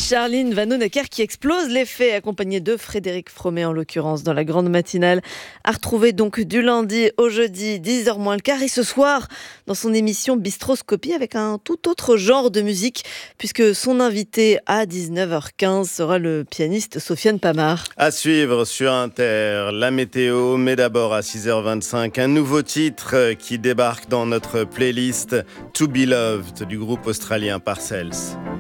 Charline Vanhoenacker qui explose les faits, accompagnée de Frédéric Fromet en l'occurrence dans la grande matinale, à retrouver donc du lundi au jeudi 10h moins le quart et ce soir dans son émission Bistroscopie avec un tout autre genre de musique puisque son invité à 19h15 sera le pianiste Sofiane Pamart. À suivre sur Inter, la météo, mais d'abord à 6h25, un nouveau titre qui débarque dans notre playlist To Be Loved du groupe australien Parcels.